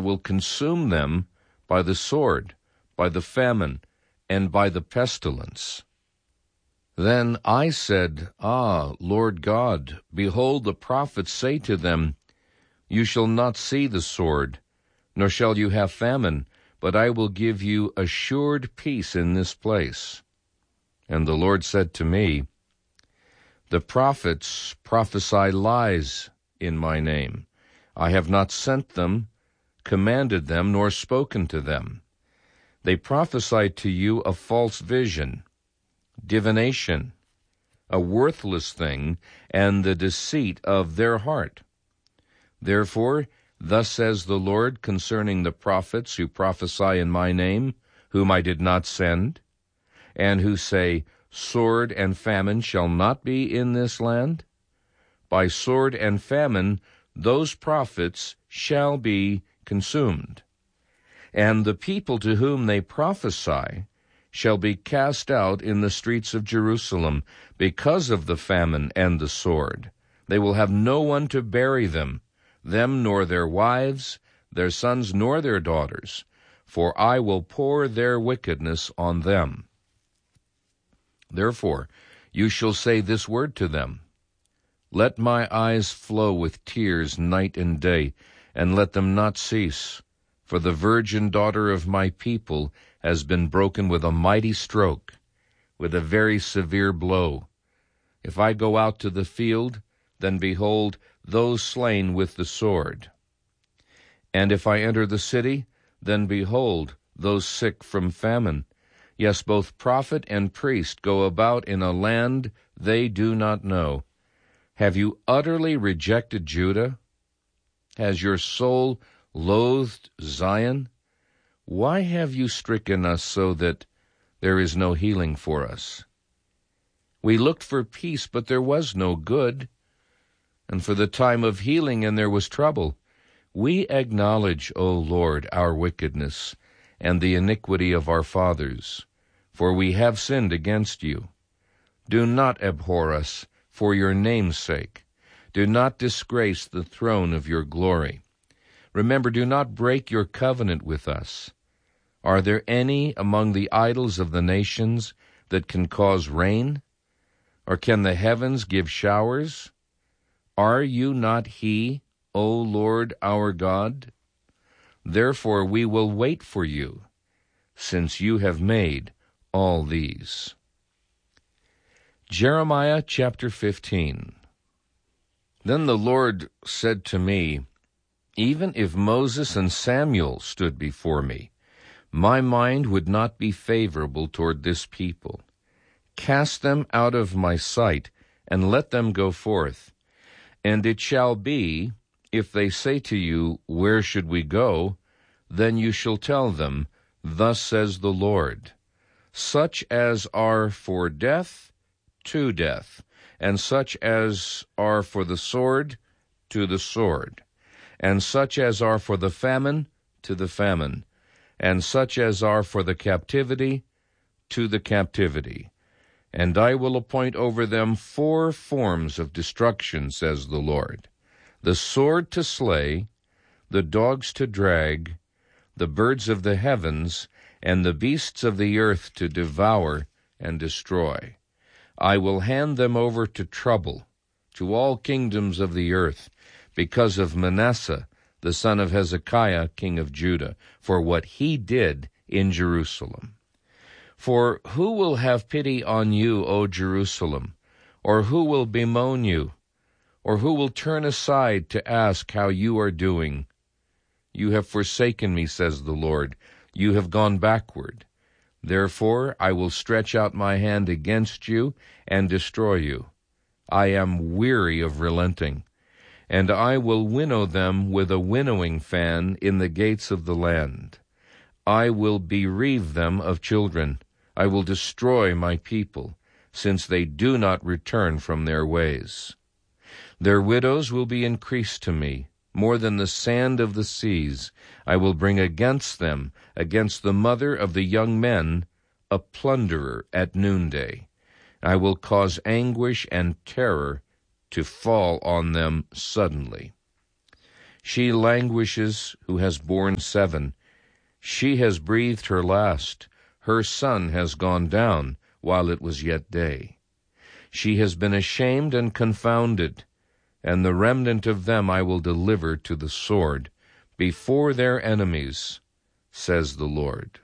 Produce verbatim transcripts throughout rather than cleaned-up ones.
will consume them by the sword, by the famine, and by the pestilence. Then I said, Ah, Lord God, behold, the prophets say to them, You shall not see the sword, nor shall you have famine, but I will give you assured peace in this place. And the Lord said to me, The prophets prophesy lies in my name. I have not sent them, commanded them, nor spoken to them. They prophesy to you a false vision, divination, a worthless thing, and the deceit of their heart. Therefore, thus says the Lord concerning the prophets who prophesy in my name, whom I did not send, and who say, Sword and famine shall not be in this land. By sword and famine those prophets shall be consumed. And the people to whom they prophesy shall be cast out in the streets of Jerusalem because of the famine and the sword. They will have no one to bury them, them nor their wives, their sons nor their daughters, for I will pour their wickedness on them. Therefore you shall say this word to them, Let my eyes flow with tears night and day, and let them not cease. For the virgin daughter of my people has been broken with a mighty stroke, with a very severe blow. If I go out to the field, then behold, those slain with the sword. And if I enter the city, then behold, those sick from famine. Yes, both prophet and priest go about in a land they do not know. Have you utterly rejected Judah? Has your soul loathed Zion? Why have you stricken us so that there is no healing for us? We looked for peace, but there was no good, and for the time of healing, and there was trouble. We acknowledge, O Lord, our wickedness and the iniquity of our fathers, for we have sinned against you. Do not abhor us for your name's sake. Do not disgrace the throne of your glory. Remember, do not break your covenant with us. Are there any among the idols of the nations that can cause rain? Or can the heavens give showers? Are you not he, O Lord our God? Therefore we will wait for you, since you have made all these. Jeremiah chapter fifteen. Then the Lord said to me, Even if Moses and Samuel stood before me, my mind would not be favorable toward this people. Cast them out of my sight, and let them go forth. And it shall be, if they say to you, Where should we go? Then you shall tell them, Thus says the Lord, Such as are for death, to death, and such as are for the sword, to the sword, and such as are for the famine, to the famine, and such as are for the captivity, to the captivity. And I will appoint over them four forms of destruction, says the Lord, the sword to slay, the dogs to drag, the birds of the heavens, and the beasts of the earth to devour and destroy. I will hand them over to trouble, to all kingdoms of the earth, because of Manasseh, the son of Hezekiah, king of Judah, for what he did in Jerusalem. For who will have pity on you, O Jerusalem? Or who will bemoan you? Or who will turn aside to ask how you are doing? You have forsaken me, says the Lord. You have gone backward. Therefore I will stretch out my hand against you and destroy you. I am weary of relenting, and I will winnow them with a winnowing fan in the gates of the land. I will bereave them of children. I will destroy my people, since they do not return from their ways. Their widows will be increased to me, more than the sand of the seas. I will bring against them, against the mother of the young men, a plunderer at noonday. I will cause anguish and terror to fall on them suddenly. She languishes who has borne seven. She has breathed her last. Her son has gone down while it was yet day. She has been ashamed and confounded, and the remnant of them I will deliver to the sword before their enemies, says the Lord.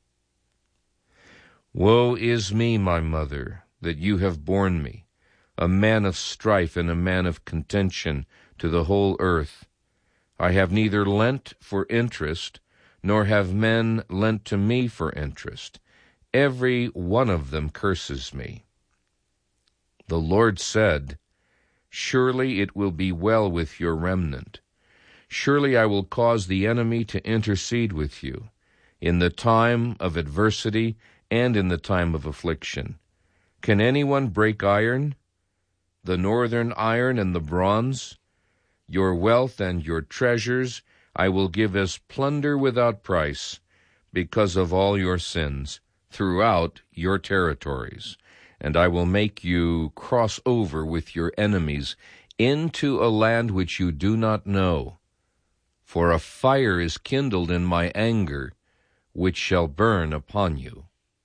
Woe is me, my mother, that you have borne me, a man of strife and a man of contention to the whole earth. I have neither lent for interest, nor have men lent to me for interest. Every one of them curses me. The Lord said, Surely it will be well with your remnant. Surely I will cause the enemy to intercede with you in the time of adversity and in the time of affliction. Can anyone break iron? The northern iron and the bronze? Your wealth and your treasures I will give as plunder without price, because of all your sins throughout your territories. And I will make you cross over with your enemies into a land which you do not know. For a fire is kindled in my anger, which shall burn upon you.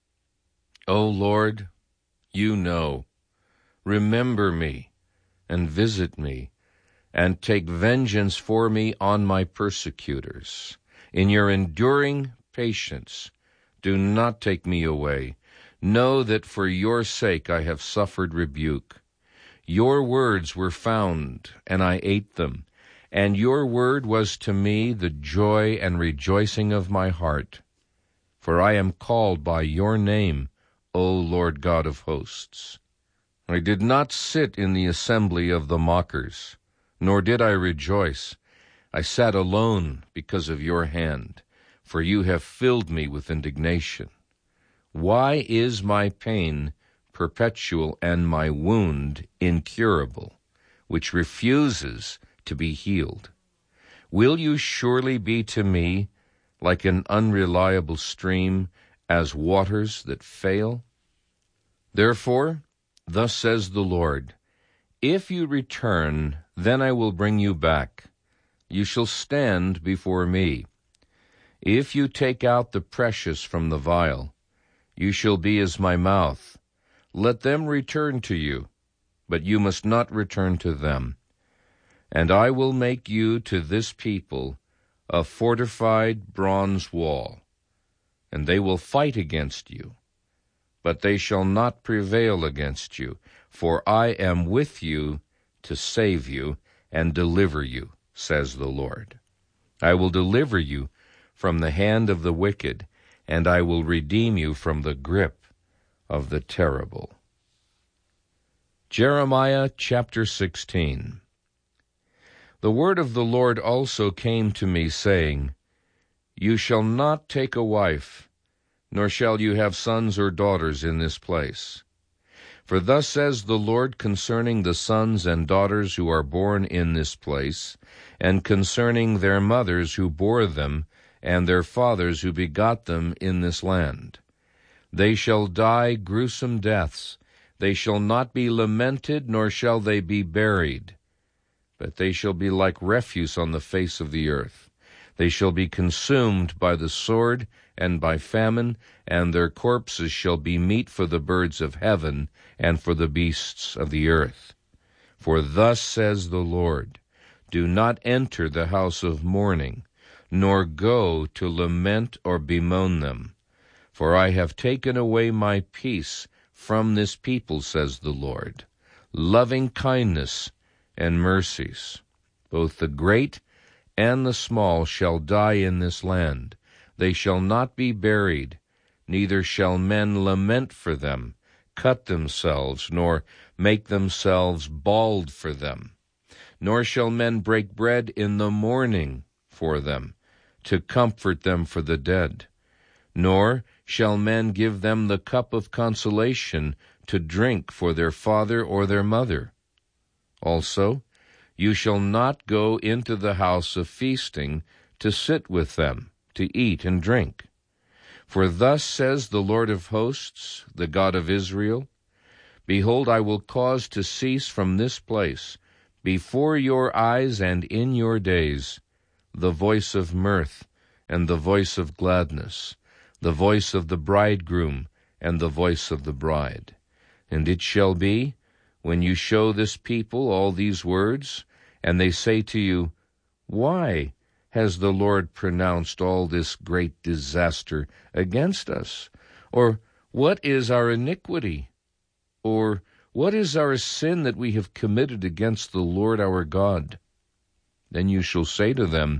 O Lord, you know. Remember me, and visit me, and take vengeance for me on my persecutors. In your enduring patience, do not take me away. Know that for your sake I have suffered rebuke. Your words were found, and I ate them, and your word was to me the joy and rejoicing of my heart. For I am called by your name, O Lord God of hosts. I did not sit in the assembly of the mockers, nor did I rejoice. I sat alone because of your hand, for you have filled me with indignation. Why is my pain perpetual and my wound incurable, which refuses to be healed? Will you surely be to me like an unreliable stream, as waters that fail? Therefore, thus says the Lord, if you return, then I will bring you back. You shall stand before me. If you take out the precious from the vial, you shall be as my mouth. Let them return to you, but you must not return to them. And I will make you to this people a fortified bronze wall, and they will fight against you, but they shall not prevail against you, for I am with you to save you and deliver you, says the Lord. I will deliver you from the hand of the wicked, and I will redeem you from the grip of the terrible. Jeremiah chapter sixteen. The word of the Lord also came to me, saying, You shall not take a wife, nor shall you have sons or daughters in this place. For thus says the Lord concerning the sons and daughters who are born in this place, and concerning their mothers who bore them, and their fathers who begot them in this land. They shall die gruesome deaths. They shall not be lamented, nor shall they be buried, but they shall be like refuse on the face of the earth. They shall be consumed by the sword and by famine, and their corpses shall be meat for the birds of heaven and for the beasts of the earth. For thus says the Lord, Do not enter the house of mourning, nor go to lament or bemoan them. For I have taken away my peace from this people, says the Lord, loving kindness and mercies. Both the great and the small shall die in this land. They shall not be buried, neither shall men lament for them, cut themselves, nor make themselves bald for them. Nor shall men break bread in the morning for them, to comfort them for the dead. Nor shall men give them the cup of consolation to drink for their father or their mother. Also, you shall not go into the house of feasting to sit with them, to eat and drink. For thus says the Lord of hosts, the God of Israel, Behold, I will cause to cease from this place, before your eyes and in your days, the voice of mirth and the voice of gladness, the voice of the bridegroom and the voice of the bride. And it shall be, when you show this people all these words, and they say to you, Why has the Lord pronounced all this great disaster against us? Or, what is our iniquity? Or, what is our sin that we have committed against the Lord our God? Then you shall say to them,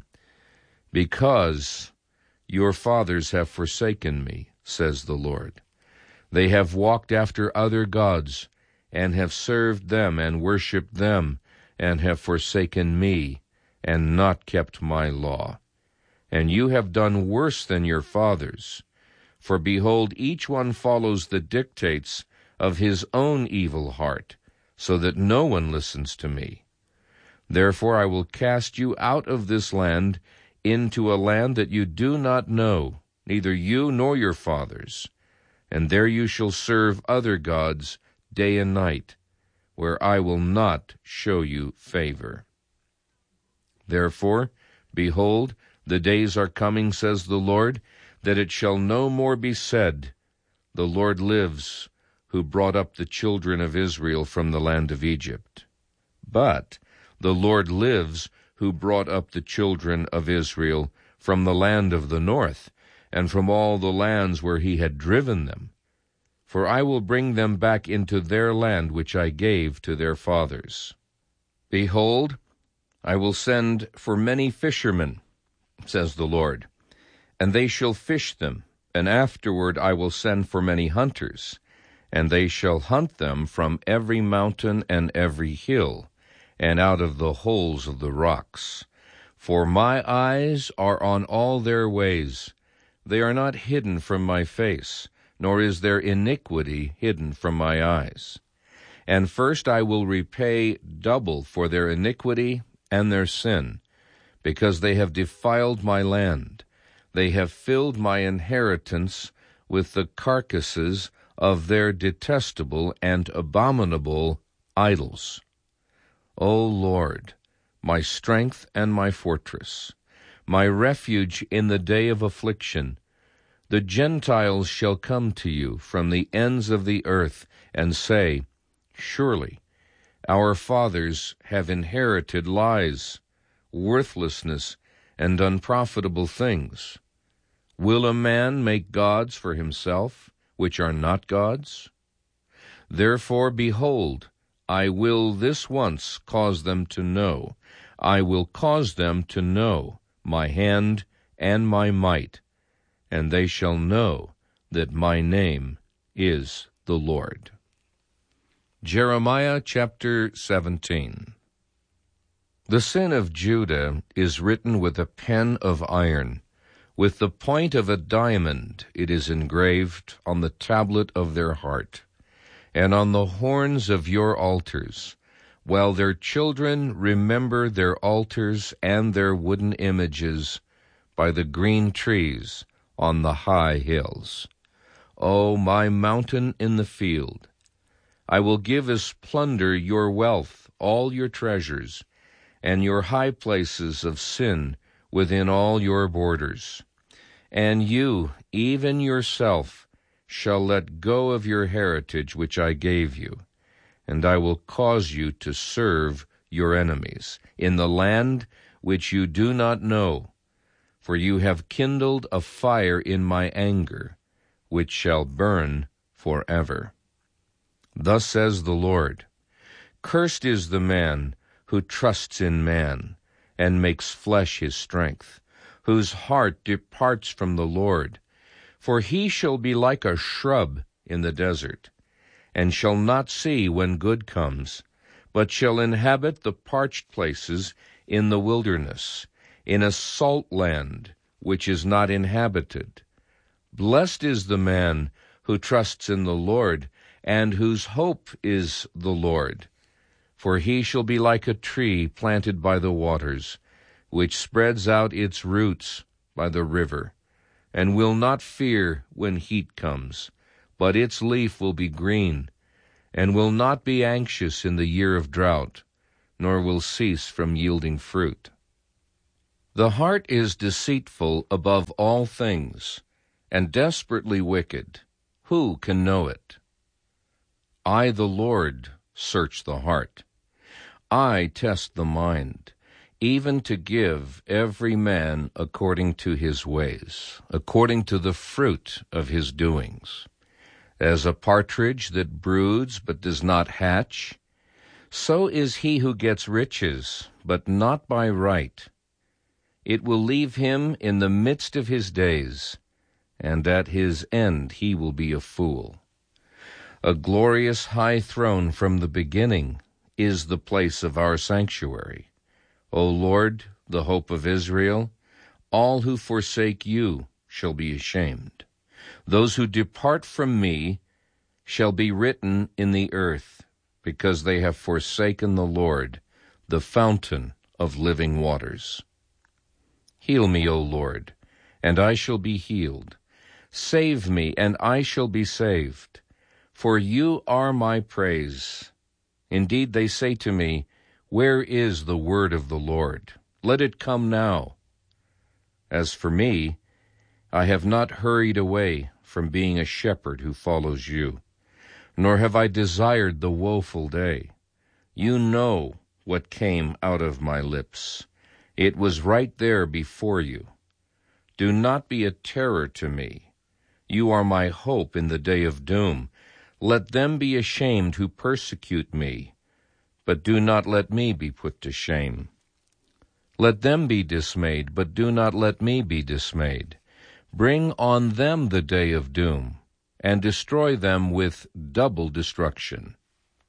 Because your fathers have forsaken me, says the Lord. They have walked after other gods, and have served them and worshipped them, and have forsaken me, and not kept my law. And you have done worse than your fathers. For behold, each one follows the dictates of his own evil heart, so that no one listens to me. Therefore I will cast you out of this land into a land that you do not know, neither you nor your fathers. And there you shall serve other gods day and night, where I will not show you favor. Therefore, behold, the days are coming, says the Lord, that it shall no more be said, The Lord lives, who brought up the children of Israel from the land of Egypt. But the Lord lives, who brought up the children of Israel from the land of the north, and from all the lands where he had driven them. For I will bring them back into their land which I gave to their fathers. Behold, I will send for many fishermen, says the Lord, and they shall fish them, and afterward I will send for many hunters, and they shall hunt them from every mountain and every hill, and out of the holes of the rocks. For my eyes are on all their ways. They are not hidden from my face, nor is their iniquity hidden from my eyes. And first I will repay double for their iniquity and their sin, because they have defiled my land. They have filled my inheritance with the carcasses of their detestable and abominable idols. O Lord, my strength and my fortress, my refuge in the day of affliction, the Gentiles shall come to you from the ends of the earth and say, Surely our fathers have inherited lies, worthlessness, and unprofitable things. Will a man make gods for himself, which are not gods? Therefore, behold, I will this once cause them to know, I will cause them to know my hand and my might, and they shall know that my name is the Lord. Jeremiah chapter seventeen. The sin of Judah is written with a pen of iron. With the point of a diamond it is engraved on the tablet of their heart, and on the horns of your altars, while their children remember their altars and their wooden images by the green trees on the high hills. O my mountain in the field, I will give as plunder your wealth, all your treasures, and your high places of sin within all your borders. And you, even yourself, shall let go of your heritage which I gave you, and I will cause you to serve your enemies in the land which you do not know, for you have kindled a fire in my anger, which shall burn forever. Thus says the Lord, Cursed is the man who trusts in man, and makes flesh his strength, whose heart departs from the Lord. For he shall be like a shrub in the desert, and shall not see when good comes, but shall inhabit the parched places in the wilderness, in a salt land which is not inhabited. Blessed is the man who trusts in the Lord, and whose hope is the Lord. For he shall be like a tree planted by the waters, which spreads out its roots by the river, and will not fear when heat comes, but its leaf will be green, and will not be anxious in the year of drought, nor will cease from yielding fruit. The heart is deceitful above all things, and desperately wicked. Who can know it? I, the Lord, search the heart. I test the mind, even to give every man according to his ways, according to the fruit of his doings. As a partridge that broods but does not hatch, so is he who gets riches, but not by right. It will leave him in the midst of his days, and at his end he will be a fool. A glorious high throne from the beginning is the place of our sanctuary. O Lord, the hope of Israel, all who forsake you shall be ashamed. Those who depart from me shall be written in the earth, because they have forsaken the Lord, the fountain of living waters. Heal me, O Lord, and I shall be healed. Save me, and I shall be saved. For you are my praise. Indeed, they say to me, where is the word of the Lord? Let it come now. As for me, I have not hurried away from being a shepherd who follows you, nor have I desired the woeful day. You know what came out of my lips. It was right there before you. Do not be a terror to me. You are my hope in the day of doom. Let them be ashamed who persecute me, but do not let me be put to shame. Let them be dismayed, but do not let me be dismayed. Bring on them the day of doom, and destroy them with double destruction.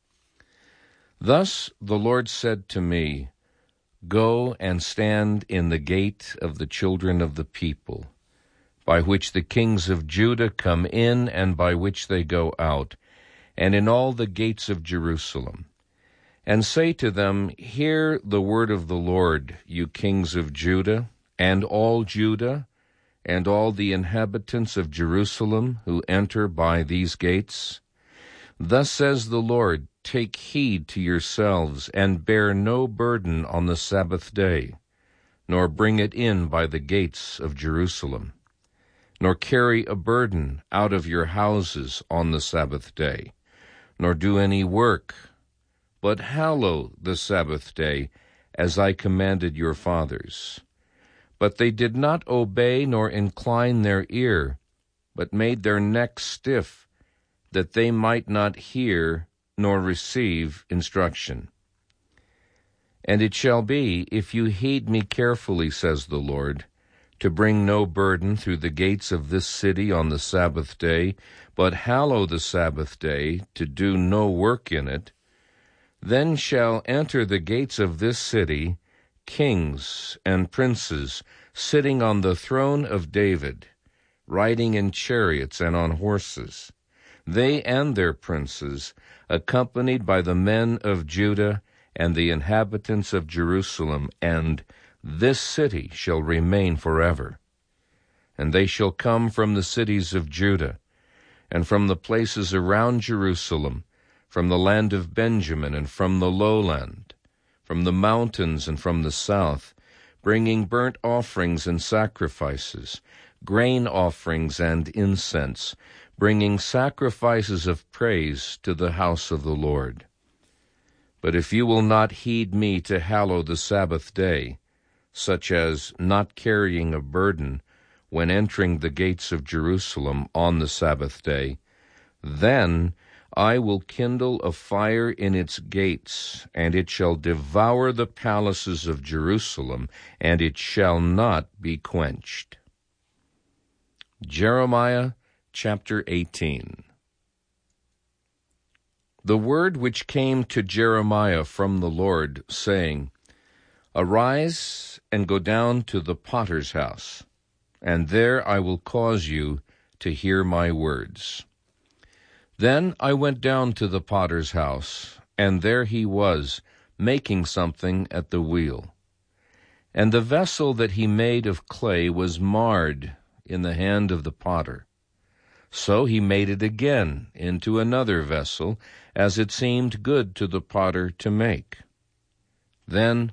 Thus the Lord said to me, Go and stand in the gate of the children of the people, by which the kings of Judah come in and by which they go out, and in all the gates of Jerusalem. And say to them, Hear the word of the Lord, you kings of Judah, and all Judah, and all the inhabitants of Jerusalem who enter by these gates. Thus says the Lord, Take heed to yourselves, and bear no burden on the Sabbath day, nor bring it in by the gates of Jerusalem, nor carry a burden out of your houses on the Sabbath day, nor do any work, but hallow the Sabbath day, as I commanded your fathers. But they did not obey nor incline their ear, but made their necks stiff, that they might not hear nor receive instruction. And it shall be, if you heed me carefully, says the Lord, to bring no burden through the gates of this city on the Sabbath day, but hallow the Sabbath day, to do no work in it, then shall enter the gates of this city kings and princes sitting on the throne of David, riding in chariots and on horses, they and their princes, accompanied by the men of Judah and the inhabitants of Jerusalem, and this city shall remain forever. And they shall come from the cities of Judah, and from the places around Jerusalem, from the land of Benjamin and from the lowland, from the mountains and from the south, bringing burnt offerings and sacrifices, grain offerings and incense, bringing sacrifices of praise to the house of the Lord. But if you will not heed me to hallow the Sabbath day, such as not carrying a burden when entering the gates of Jerusalem on the Sabbath day, then I will kindle a fire in its gates, and it shall devour the palaces of Jerusalem, and it shall not be quenched. Jeremiah chapter eighteen. The word which came to Jeremiah from the Lord, saying, Arise and go down to the potter's house, and there I will cause you to hear my words. Then I went down to the potter's house, and there he was, making something at the wheel. And the vessel that he made of clay was marred in the hand of the potter. So he made it again into another vessel, as it seemed good to the potter to make. Then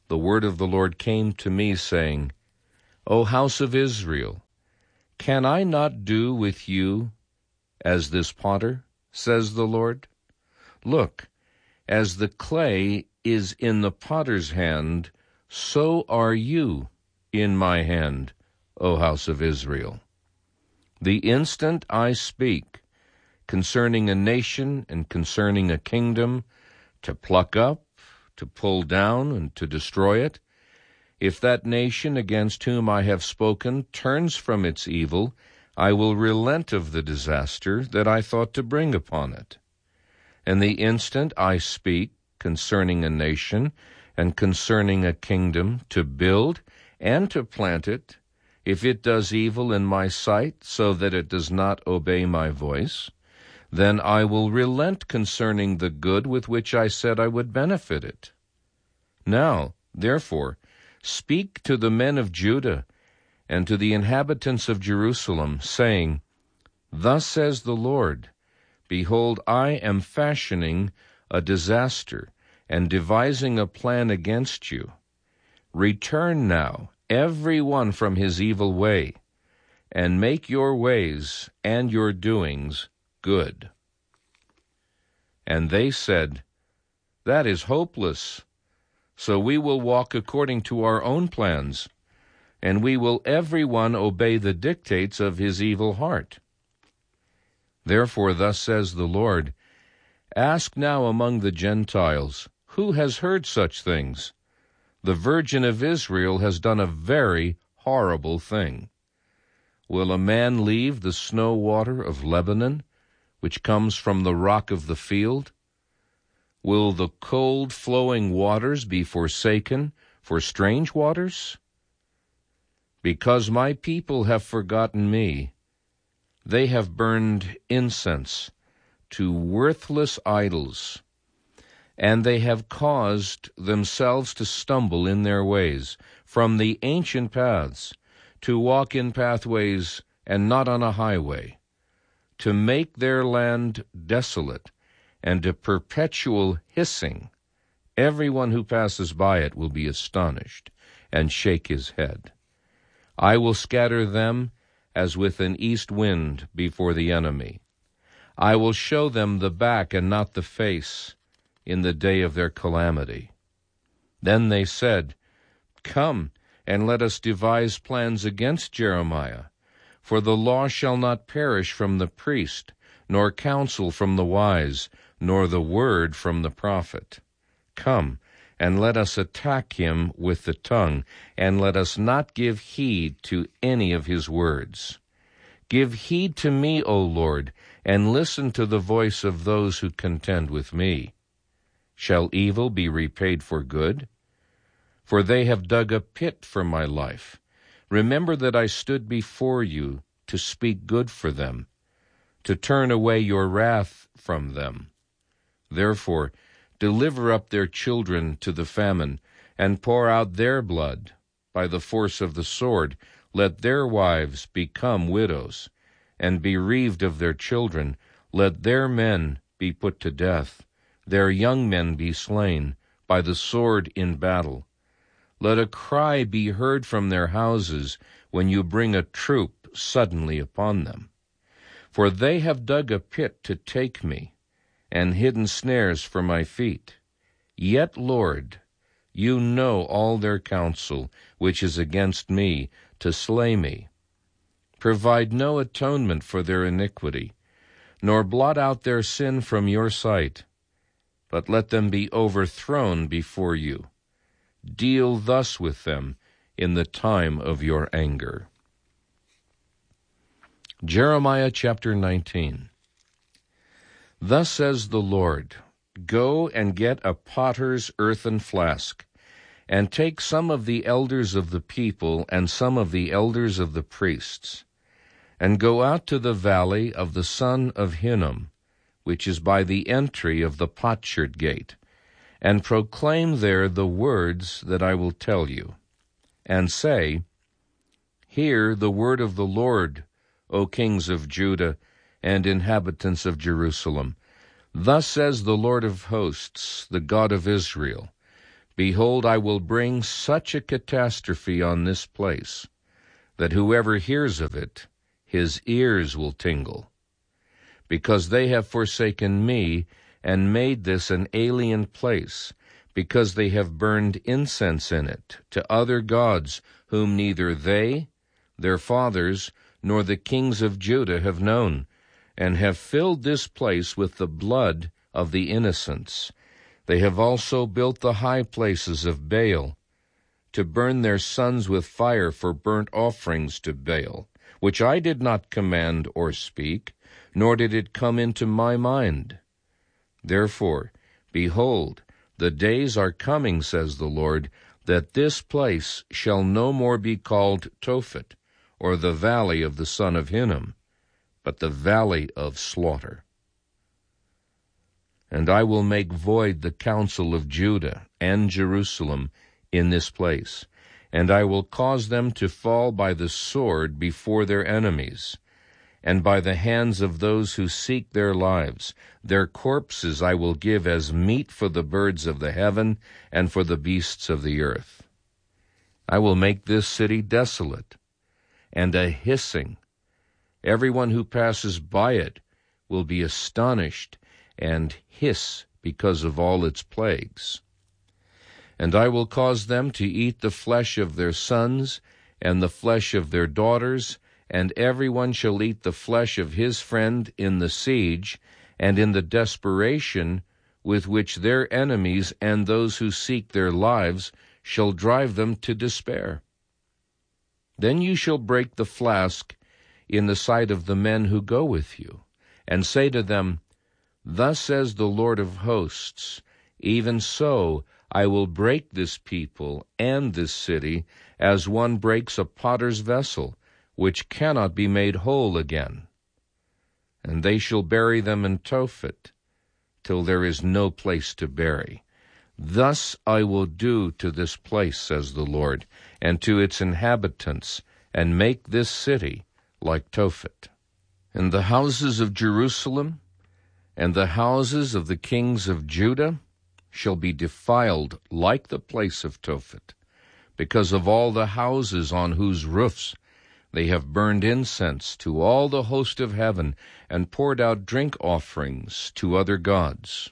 the word of the Lord came to me, saying, O house of Israel, can I not do with you as this potter, says the Lord? Look, as the clay is in the potter's hand, so are you in my hand, O house of Israel. The instant I speak concerning a nation and concerning a kingdom, to pluck up, to pull down, and to destroy it, if that nation against whom I have spoken turns from its evil, I will relent of the disaster that I thought to bring upon it. And the instant I speak concerning a nation and concerning a kingdom, to build and to plant it, if it does evil in my sight, so that it does not obey my voice, then I will relent concerning the good with which I said I would benefit it. Now, therefore, speak to the men of Judah and to the inhabitants of Jerusalem, saying, Thus says the Lord, Behold, I am fashioning a disaster and devising a plan against you. Return now, every one from his evil way, and make your ways and your doings good. And they said, That is hopeless. So we will walk according to our own plans, and we will every one obey the dictates of his evil heart. Therefore thus says the Lord, Ask now among the Gentiles, who has heard such things? The Virgin of Israel has done a very horrible thing. Will a man leave the snow water of Lebanon, which comes from the rock of the field? Will the cold flowing waters be forsaken for strange waters? Because my people have forgotten me, they have burned incense to worthless idols, and they have caused themselves to stumble in their ways from the ancient paths, to walk in pathways and not on a highway, to make their land desolate and a perpetual hissing. Everyone who passes by it will be astonished and shake his head. I will scatter them as with an east wind before the enemy. I will show them the back and not the face in the day of their calamity. Then they said, Come, and let us devise plans against Jeremiah, for the law shall not perish from the priest, nor counsel from the wise, nor the word from the prophet. Come, and let us attack him with the tongue, and let us not give heed to any of his words. Give heed to me, O Lord, and listen to the voice of those who contend with me. Shall evil be repaid for good? For they have dug a pit for my life. Remember that I stood before you to speak good for them, to turn away your wrath from them. Therefore, deliver up their children to the famine, and pour out their blood by the force of the sword. Let their wives become widows, and bereaved of their children. Let their men be put to death, their young men be slain by the sword in battle. Let a cry be heard from their houses when you bring a troop suddenly upon them. For they have dug a pit to take me, and hidden snares for my feet. Yet, Lord, you know all their counsel, which is against me, to slay me. Provide no atonement for their iniquity, nor blot out their sin from your sight, but let them be overthrown before you. Deal thus with them in the time of your anger. Jeremiah chapter nineteen. Thus says the Lord, Go and get a potter's earthen flask, and take some of the elders of the people and some of the elders of the priests, and go out to the valley of the son of Hinnom, which is by the entry of the potsherd gate, and proclaim there the words that I will tell you, and say, Hear the word of the Lord, O kings of Judah and inhabitants of Jerusalem. Thus says the Lord of hosts, the God of Israel, Behold, I will bring such a catastrophe on this place, that whoever hears of it, his ears will tingle, because they have forsaken me and made this an alien place, because they have burned incense in it to other gods whom neither they, their fathers, nor the kings of Judah have known, and have filled this place with the blood of the innocents. They have also built the high places of Baal, to burn their sons with fire for burnt offerings to Baal, which I did not command or speak, nor did it come into my mind. Therefore, behold, the days are coming, says the Lord, that this place shall no more be called Tophet, or the valley of the son of Hinnom, but the valley of slaughter. And I will make void the counsel of Judah and Jerusalem in this place, and I will cause them to fall by the sword before their enemies, and by the hands of those who seek their lives. Their corpses I will give as meat for the birds of the heaven and for the beasts of the earth. I will make this city desolate and a hissing. Everyone who passes by it will be astonished and hiss because of all its plagues. And I will cause them to eat the flesh of their sons and the flesh of their daughters, and everyone shall eat the flesh of his friend in the siege and in the desperation with which their enemies and those who seek their lives shall drive them to despair. Then you shall break the flask in the sight of the men who go with you, and say to them, Thus says the Lord of hosts, even so I will break this people and this city as one breaks a potter's vessel, which cannot be made whole again. And they shall bury them in Tophet, till there is no place to bury. Thus I will do to this place, says the Lord, and to its inhabitants, and make this city like Tophet. And the houses of Jerusalem and the houses of the kings of Judah shall be defiled like the place of Tophet, because of all the houses on whose roofs they have burned incense to all the host of heaven, and poured out drink offerings to other gods.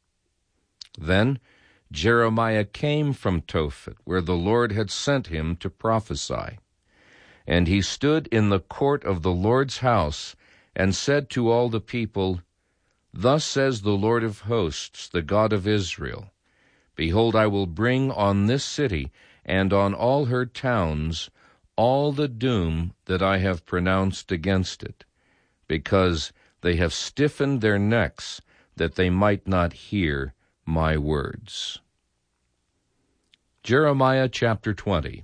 Then Jeremiah came from Tophet, where the Lord had sent him to prophesy. And he stood in the court of the Lord's house, and said to all the people, Thus says the Lord of hosts, the God of Israel, Behold, I will bring on this city and on all her towns all the doom that I have pronounced against it, because they have stiffened their necks that they might not hear my words. Jeremiah chapter twenty.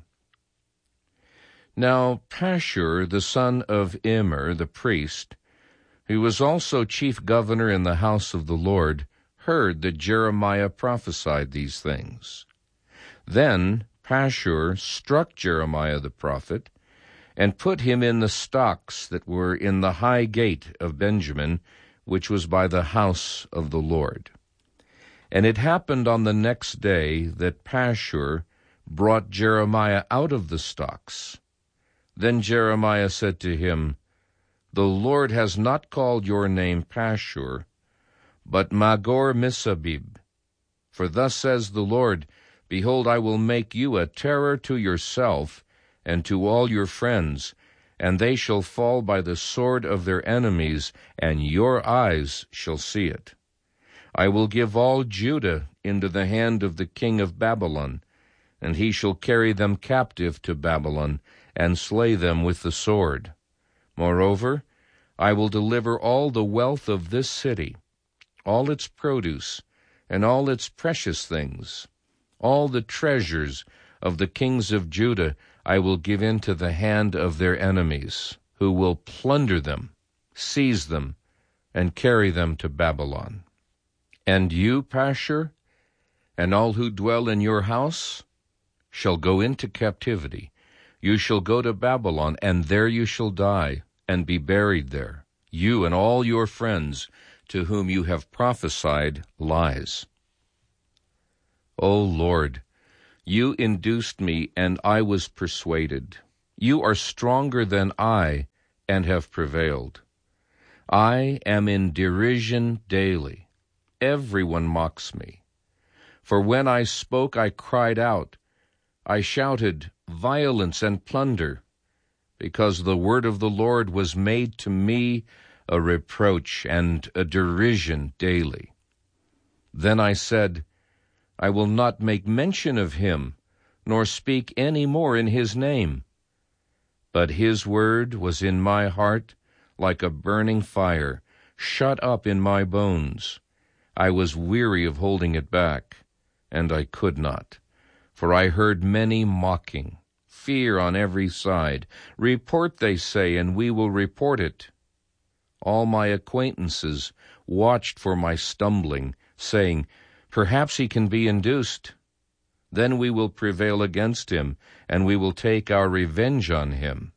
Now Pashur, the son of Immer, the priest, who was also chief governor in the house of the Lord, heard that Jeremiah prophesied these things. Then Pashur struck Jeremiah the prophet, and put him in the stocks that were in the high gate of Benjamin, which was by the house of the Lord. And it happened on the next day that Pashur brought Jeremiah out of the stocks. Then Jeremiah said to him, The Lord has not called your name Pashur, but Magor-Missabib. For thus says the Lord, Behold, I will make you a terror to yourself and to all your friends, and they shall fall by the sword of their enemies, and your eyes shall see it. I will give all Judah into the hand of the king of Babylon, and he shall carry them captive to Babylon, and slay them with the sword. Moreover, I will deliver all the wealth of this city, all its produce, and all its precious things, all the treasures of the kings of Judah I will give into the hand of their enemies, who will plunder them, seize them, and carry them to Babylon. And you, Pashur, and all who dwell in your house, shall go into captivity. You shall go to Babylon, and there you shall die, and be buried there, you and all your friends, to whom you have prophesied lies. O Lord, You induced me, and I was persuaded. You are stronger than I, and have prevailed. I am in derision daily. Everyone mocks me. For when I spoke, I cried out. I shouted, violence and plunder, because the word of the Lord was made to me a reproach and a derision daily. Then I said, I will not make mention of him, nor speak any more in his name. But his word was in my heart like a burning fire, shut up in my bones. I was weary of holding it back, and I could not. For I heard many mocking, fear on every side. Report, they say, and we will report it. All my acquaintances watched for my stumbling, saying, perhaps he can be induced. Then we will prevail against him, and we will take our revenge on him.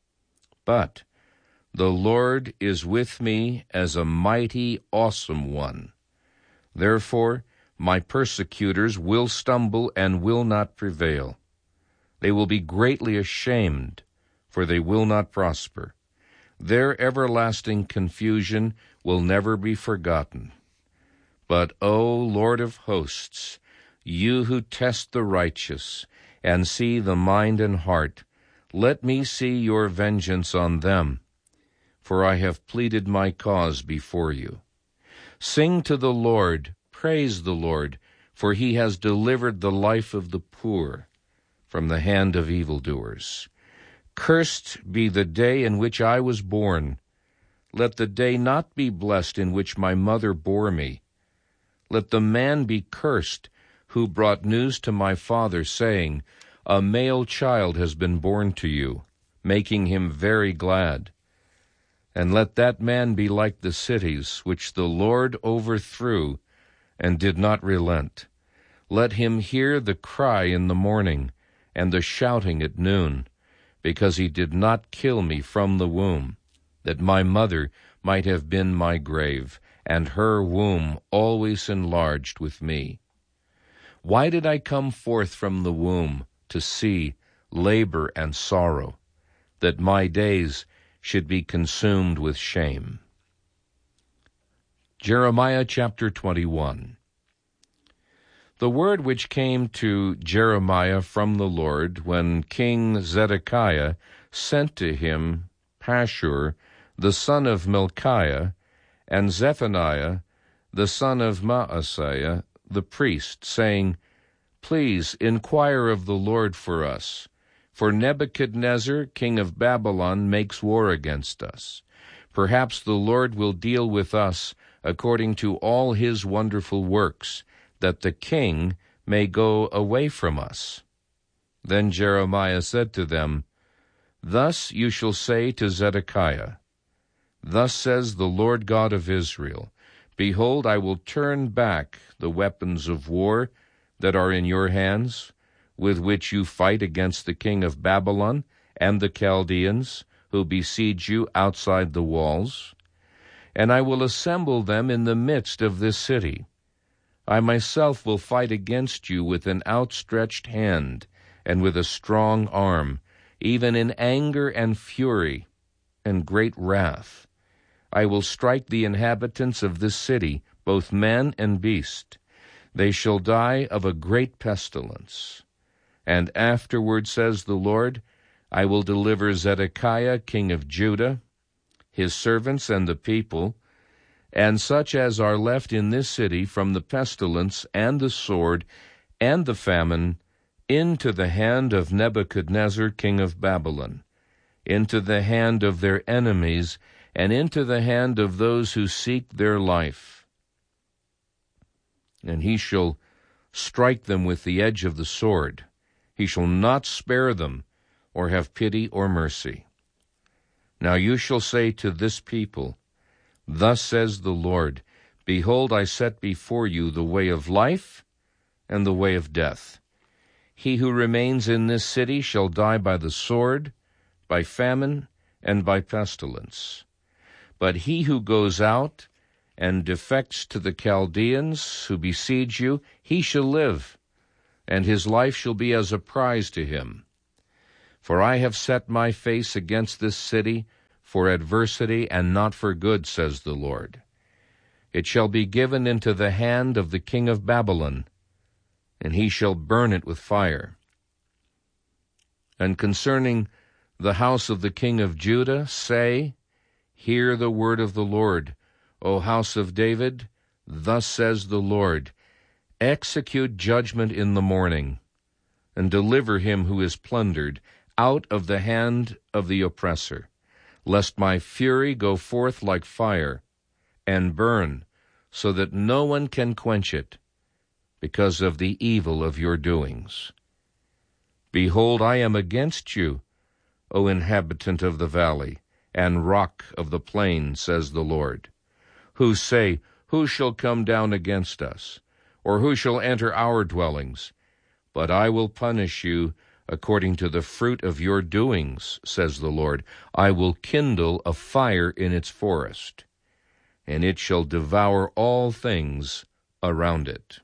But the Lord is with me as a mighty, awesome one. Therefore, my persecutors will stumble and will not prevail. They will be greatly ashamed, for they will not prosper. Their everlasting confusion will never be forgotten. But, O Lord of hosts, you who test the righteous and see the mind and heart, let me see your vengeance on them, for I have pleaded my cause before you. Sing to the Lord, praise the Lord, for he has delivered the life of the poor from the hand of evildoers. Cursed be the day in which I was born. Let the day not be blessed in which my mother bore me. Let the man be cursed who brought news to my father, saying, a male child has been born to you, making him very glad. And let that man be like the cities which the Lord overthrew and did not relent. Let him hear the cry in the morning and the shouting at noon, because he did not kill me from the womb, that my mother might have been my grave, and her womb always enlarged with me. Why did I come forth from the womb to see labor and sorrow, that my days should be consumed with shame? Jeremiah chapter twenty-one. The word which came to Jeremiah from the Lord when King Zedekiah sent to him Pashur, the son of Milchiah, and Zephaniah, the son of Maaseiah, the priest, saying, Please inquire of the Lord for us, for Nebuchadnezzar, king of Babylon, makes war against us. Perhaps the Lord will deal with us according to all his wonderful works, that the king may go away from us. Then Jeremiah said to them, Thus you shall say to Zedekiah, Thus says the Lord God of Israel, Behold, I will turn back the weapons of war that are in your hands, with which you fight against the king of Babylon and the Chaldeans, who besiege you outside the walls, and I will assemble them in the midst of this city. I myself will fight against you with an outstretched hand and with a strong arm, even in anger and fury and great wrath. I will strike the inhabitants of this city, both man and beast. They shall die of a great pestilence. And afterward, says the Lord, I will deliver Zedekiah king of Judah, his servants and the people, and such as are left in this city from the pestilence and the sword and the famine, into the hand of Nebuchadnezzar king of Babylon, into the hand of their enemies, and into the hand of those who seek their life. And he shall strike them with the edge of the sword. He shall not spare them, or have pity or mercy. Now you shall say to this people, Thus says the Lord, Behold, I set before you the way of life and the way of death. He who remains in this city shall die by the sword, by famine, and by pestilence. But he who goes out and defects to the Chaldeans who besiege you, he shall live, and his life shall be as a prize to him. For I have set my face against this city for adversity and not for good, says the Lord. It shall be given into the hand of the king of Babylon, and he shall burn it with fire. And concerning the house of the king of Judah, say, Hear the word of the Lord, O house of David. Thus says the Lord, Execute judgment in the morning, and deliver him who is plundered out of the hand of the oppressor, lest my fury go forth like fire, and burn, so that no one can quench it, because of the evil of your doings. Behold, I am against you, O inhabitant of the valley, and rock of the plain, says the Lord, who say, Who shall come down against us, or who shall enter our dwellings? But I will punish you according to the fruit of your doings, says the Lord. I will kindle a fire in its forest, and it shall devour all things around it.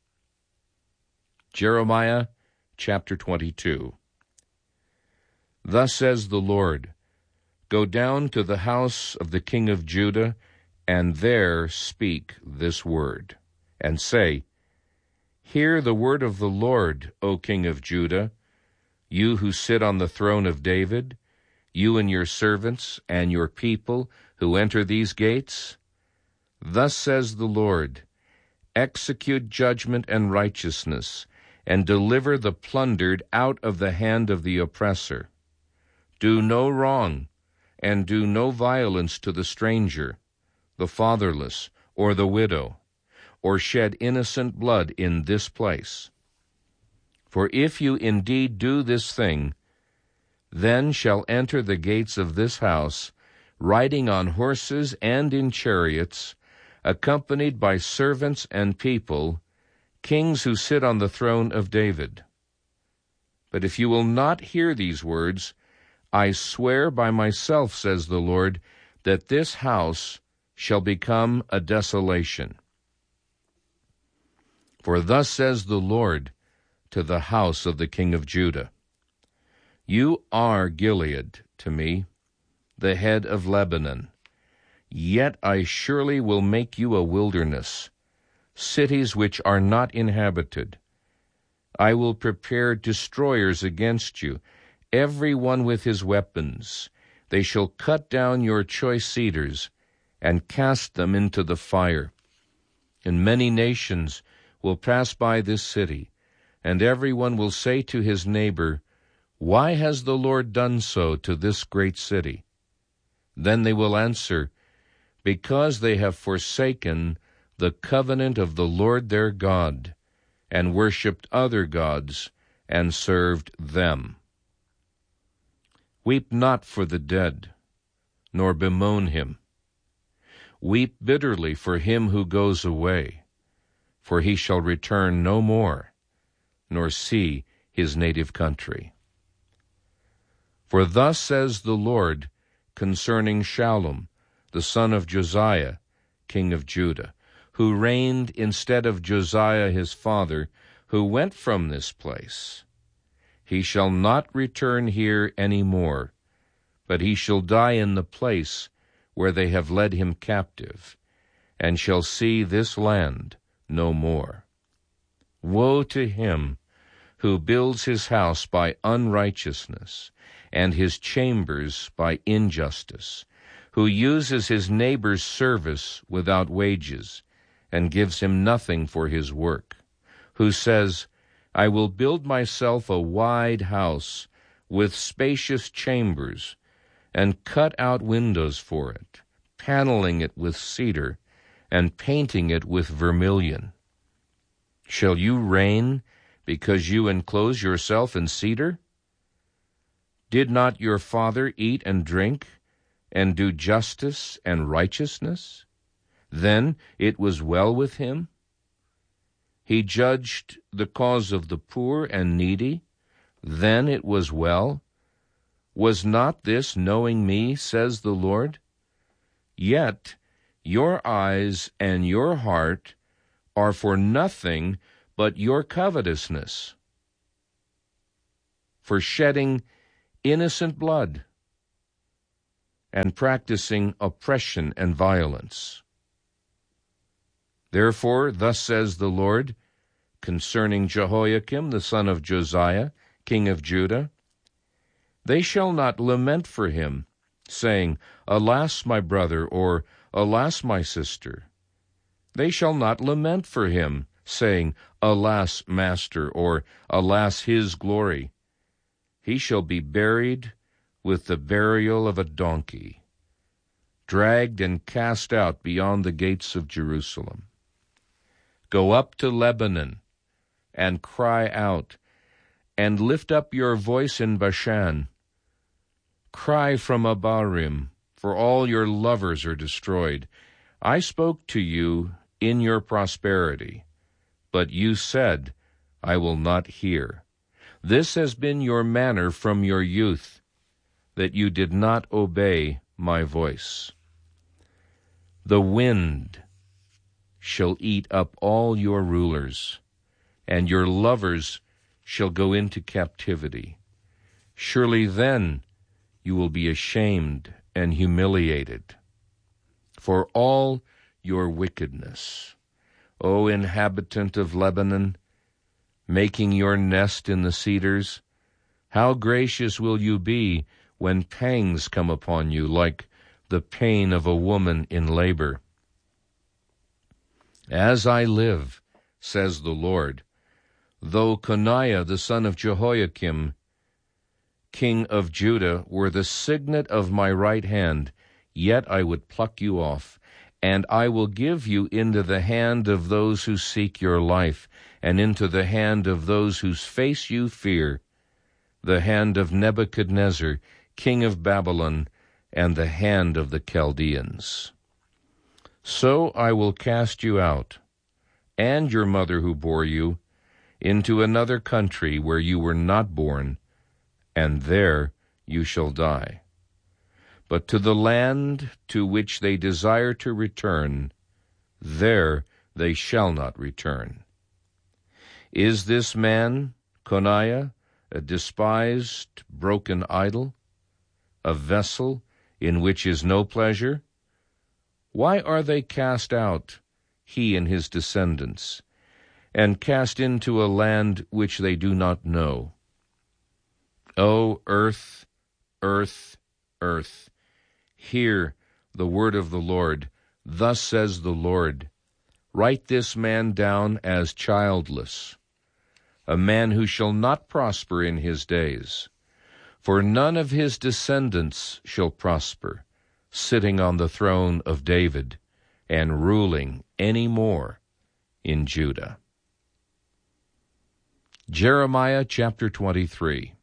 Jeremiah chapter twenty-two. Thus says the Lord, Go down to the house of the king of Judah, and there speak this word, and say, Hear the word of the Lord, O king of Judah, you who sit on the throne of David, you and your servants and your people who enter these gates. Thus says the Lord, Execute judgment and righteousness, and deliver the plundered out of the hand of the oppressor. Do no wrong, and do no violence to the stranger, the fatherless, or the widow, or shed innocent blood in this place. For if you indeed do this thing, then shall enter the gates of this house, riding on horses and in chariots, accompanied by servants and people, kings who sit on the throne of David. But if you will not hear these words, I swear by myself, says the Lord, that this house shall become a desolation. For thus says the Lord to the house of the king of Judah, You are Gilead to me, the head of Lebanon. Yet I surely will make you a wilderness, cities which are not inhabited. I will prepare destroyers against you, every one with his weapons. They shall cut down your choice cedars and cast them into the fire. And many nations will pass by this city, and every one will say to his neighbor, Why has the Lord done so to this great city? Then they will answer, Because they have forsaken the covenant of the Lord their God, and worshipped other gods, and served them. Weep not for the dead, nor bemoan him. Weep bitterly for him who goes away, for he shall return no more, nor see his native country. For thus says the Lord concerning Shallum, the son of Josiah, king of Judah, who reigned instead of Josiah his father, who went from this place. He shall not return here any more, but he shall die in the place where they have led him captive, and shall see this land no more. Woe to him who builds his house by unrighteousness, and his chambers by injustice, who uses his neighbor's service without wages, and gives him nothing for his work, who says, I will build myself a wide house with spacious chambers, and cut out windows for it, paneling it with cedar, and painting it with vermilion. Shall you reign because you enclose yourself in cedar? Did not your father eat and drink, and do justice and righteousness? Then it was well with him. He judged the cause of the poor and needy. Then it was well. Was not this knowing me, says the Lord? Yet your eyes and your heart are for nothing but your covetousness, for shedding innocent blood and practicing oppression and violence. Therefore, thus says the Lord, concerning Jehoiakim the son of Josiah, king of Judah, they shall not lament for him, saying, Alas, my brother, or Alas, my sister. They shall not lament for him, saying, Alas, master, or Alas, his glory. He shall be buried with the burial of a donkey, dragged and cast out beyond the gates of Jerusalem. Go up to Lebanon, and cry out, and lift up your voice in Bashan. Cry from Abarim, for all your lovers are destroyed. I spoke to you in your prosperity, but you said, I will not hear. This has been your manner from your youth, that you did not obey my voice. The wind shall eat up all your rulers, and your lovers shall go into captivity. Surely then you will be ashamed and humiliated for all your wickedness, O inhabitant of Lebanon, making your nest in the cedars. How gracious will you be when pangs come upon you, like the pain of a woman in labor? As I live, says the Lord, though Coniah the son of Jehoiakim, king of Judah, were the signet of my right hand, yet I would pluck you off, and I will give you into the hand of those who seek your life, and into the hand of those whose face you fear, the hand of Nebuchadnezzar, king of Babylon, and the hand of the Chaldeans. So I will cast you out, and your mother who bore you, into another country where you were not born, and there you shall die. But to the land to which they desire to return, there they shall not return. Is this man, Coniah, a despised, broken idol, a vessel in which is no pleasure? Why are they cast out, he and his descendants, and cast into a land which they do not know? O earth, earth, earth, hear the word of the Lord. Thus says the Lord, write this man down as childless, a man who shall not prosper in his days. For none of his descendants shall prosper, sitting on the throne of David and ruling any more in Judah. Jeremiah chapter twenty-three.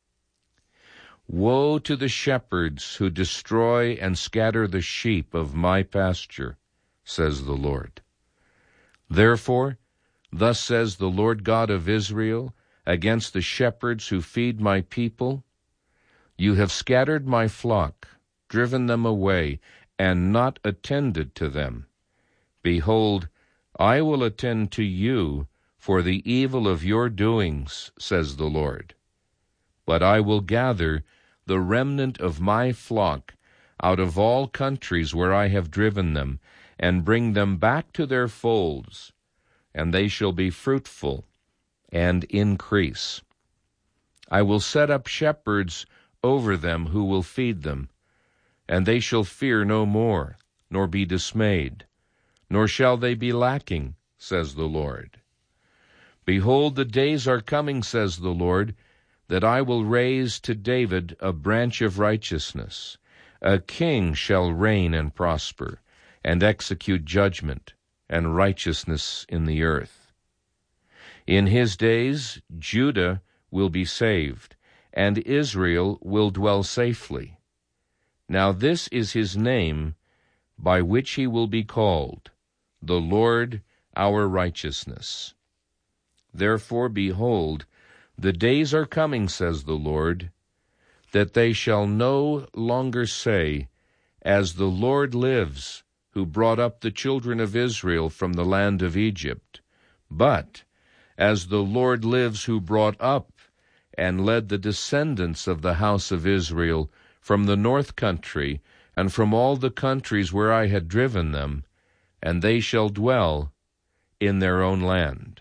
Woe to the shepherds who destroy and scatter the sheep of my pasture, says the Lord. Therefore, thus says the Lord God of Israel, against the shepherds who feed my people, you have scattered my flock, driven them away, and not attended to them. Behold, I will attend to you for the evil of your doings, says the Lord. But I will gather the remnant of my flock out of all countries where I have driven them, and bring them back to their folds, and they shall be fruitful and increase. I will set up shepherds over them who will feed them, and they shall fear no more, nor be dismayed, nor shall they be lacking, says the Lord. Behold, the days are coming, says the Lord, that I will raise to David a branch of righteousness. A king shall reign and prosper, and execute judgment and righteousness in the earth. In his days Judah will be saved, and Israel will dwell safely. Now this is his name by which he will be called, the Lord our righteousness. Therefore, behold, the days are coming, says the Lord, that they shall no longer say, As the Lord lives, who brought up the children of Israel from the land of Egypt, but, as the Lord lives, who brought up and led the descendants of the house of Israel from the north country and from all the countries where I had driven them, and they shall dwell in their own land.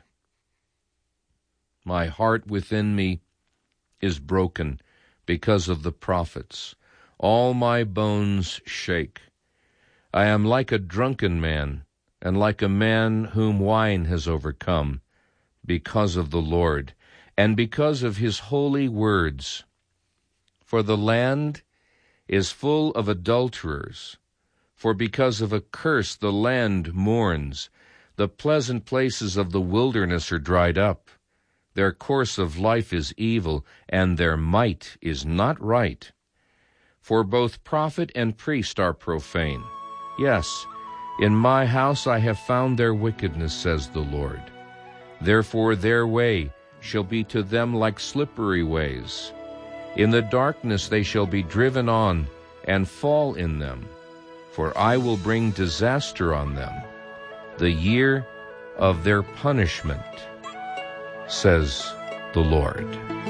My heart within me is broken because of the prophets. All my bones shake. I am like a drunken man, and like a man whom wine has overcome, because of the Lord, and because of his holy words. For the land is full of adulterers, for because of a curse the land mourns. The pleasant places of the wilderness are dried up. Their course of life is evil, and their might is not right. For both prophet and priest are profane. Yes, in my house I have found their wickedness, says the Lord. Therefore their way shall be to them like slippery ways. In the darkness they shall be driven on, and fall in them. For I will bring disaster on them, the year of their punishment, says the Lord.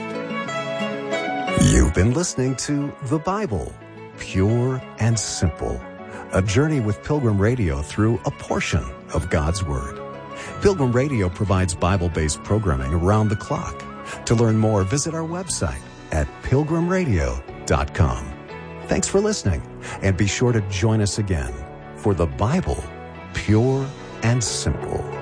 You've been listening to The Bible, Pure and Simple, a journey with Pilgrim Radio through a portion of God's Word. Pilgrim Radio provides Bible-based programming around the clock. To learn more, visit our website at pilgrim radio dot com. Thanks for listening, and be sure to join us again for The Bible, Pure and Simple.